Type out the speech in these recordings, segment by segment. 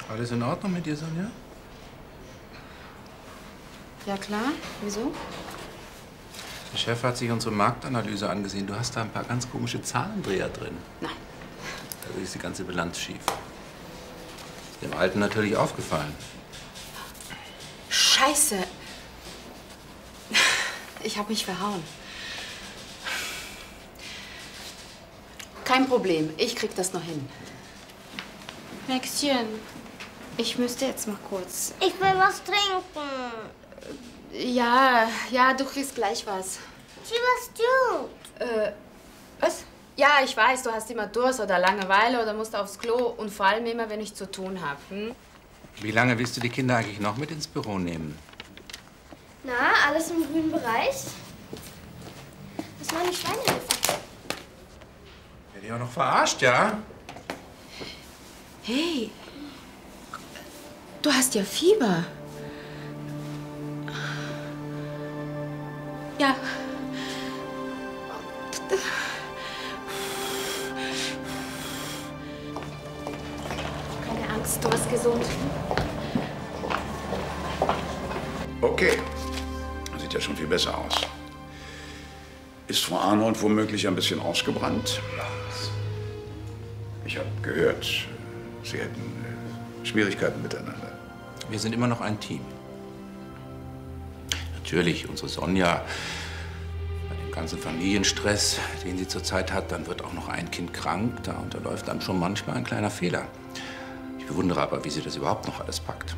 Alles in Ordnung mit dir, Sonja? Ja, klar. Wieso? Der Chef hat sich unsere Marktanalyse angesehen. Du hast da ein paar ganz komische Zahlendreher drin. Na. Dadurch ist die ganze Bilanz schief. Ist dem Alten natürlich aufgefallen. Scheiße. Ich habe mich verhauen. Kein Problem. Ich krieg das noch hin. Maxchen, ich müsste jetzt mal kurz. Ich will was trinken. Ja, du kriegst gleich was. Sie was tut. Was? Ja, ich weiß, du hast immer Durst oder Langeweile oder musst aufs Klo und vor allem immer, wenn ich zu tun habe. Hm? Wie lange willst du die Kinder eigentlich noch mit ins Büro nehmen? Na, alles im grünen Bereich? Das ist meine Schweinehilfe. Werd ich auch noch verarscht, ja? Hey, du hast ja Fieber. Ja. Keine Angst, du bist gesund. Okay. Sieht ja schon viel besser aus. Ist Frau Arnold womöglich ein bisschen ausgebrannt? Ich habe gehört, Sie hätten Schwierigkeiten miteinander. Wir sind immer noch ein Team. Natürlich, unsere Sonja, bei dem ganzen Familienstress, den sie zurzeit hat, dann wird auch noch ein Kind krank. Da unterläuft dann schon manchmal ein kleiner Fehler. Ich bewundere aber, wie sie das überhaupt noch alles packt.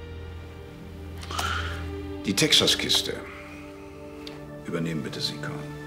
Die Texas-Kiste. Übernehmen bitte Sie, Kahn.